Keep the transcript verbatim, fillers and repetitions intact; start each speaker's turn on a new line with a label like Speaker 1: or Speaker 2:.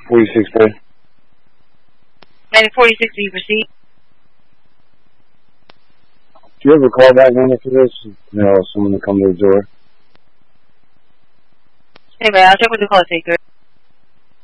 Speaker 1: forty-six, boy.
Speaker 2: ninety forty-six, do you proceed?
Speaker 1: Do you have a call back number for this? You know, someone to come to the door.
Speaker 2: Anyway, I'll check with the call taker.